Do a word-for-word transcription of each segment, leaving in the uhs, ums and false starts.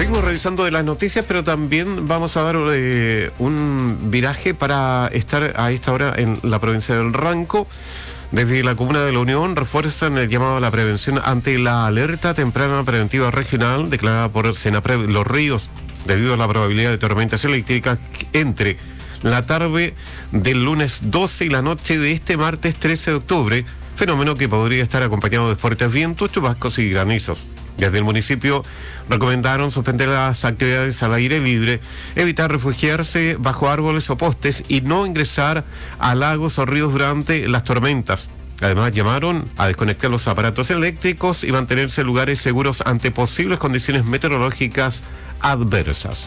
Seguimos revisando de las noticias, pero también vamos a dar eh, un viraje para estar a esta hora en la provincia del Ranco. Desde la Comuna de la Unión refuerzan el llamado a la prevención ante la alerta temprana preventiva regional declarada por Senaprev Los Ríos, debido a la probabilidad de tormentas eléctricas entre la tarde del lunes doce y la noche de este martes trece de octubre, fenómeno que podría estar acompañado de fuertes vientos, chubascos y granizos. Desde el municipio recomendaron suspender las actividades al aire libre, evitar refugiarse bajo árboles o postes y no ingresar a lagos o ríos durante las tormentas. Además, llamaron a desconectar los aparatos eléctricos y mantenerse en lugares seguros ante posibles condiciones meteorológicas adversas.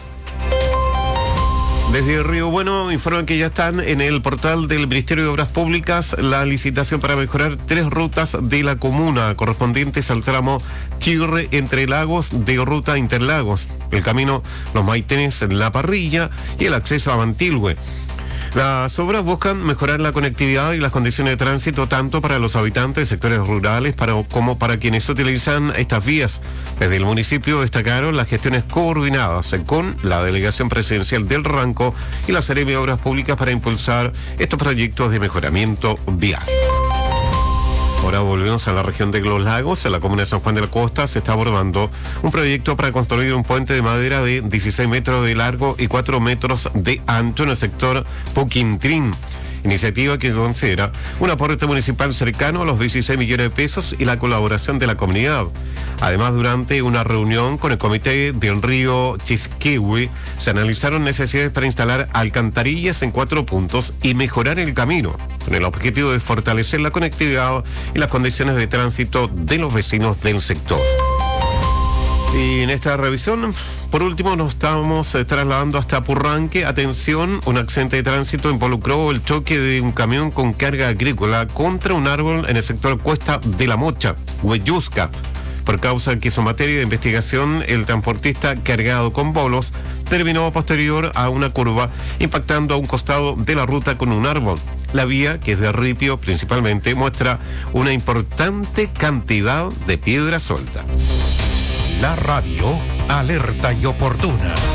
Desde Río Bueno informan que ya están en el portal del Ministerio de Obras Públicas la licitación para mejorar tres rutas de la comuna correspondientes al tramo Chirre entre Lagos de Ruta Interlagos, el camino Los Maitenes en La Parrilla y el acceso a Mantilhue. Las obras buscan mejorar la conectividad y las condiciones de tránsito tanto para los habitantes de sectores rurales para, como para quienes utilizan estas vías. Desde el municipio destacaron las gestiones coordinadas con la Delegación Presidencial del Ranco y la Seremi de Obras Públicas para impulsar estos proyectos de mejoramiento vial. Ahora volvemos a la región de Los Lagos. En la comuna de San Juan de la Costa se está abordando un proyecto para construir un puente de madera de dieciséis metros de largo y cuatro metros de ancho en el sector Poquintrín. Iniciativa que considera un aporte municipal cercano a los dieciséis millones de pesos y la colaboración de la comunidad. Además, durante una reunión con el comité del río Chisquehue, se analizaron necesidades para instalar alcantarillas en cuatro puntos y mejorar el camino, con el objetivo de fortalecer la conectividad y las condiciones de tránsito de los vecinos del sector. Y en esta revisión, por último, nos estamos eh, trasladando hasta Purranque. Atención, un accidente de tránsito involucró el choque de un camión con carga agrícola contra un árbol en el sector Cuesta de la Mocha, Huellusca. Por causa que su materia de investigación, el transportista cargado con bolos terminó posterior a una curva, impactando a un costado de la ruta con un árbol. La vía, que es de ripio principalmente, muestra una importante cantidad de piedra suelta. La radio, alerta y oportuna.